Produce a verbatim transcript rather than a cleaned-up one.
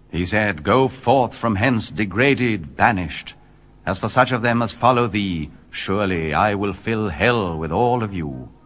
He said, Go forth from hence degraded, banished. As for such of them as follow thee, surely I will fill hell with all of you.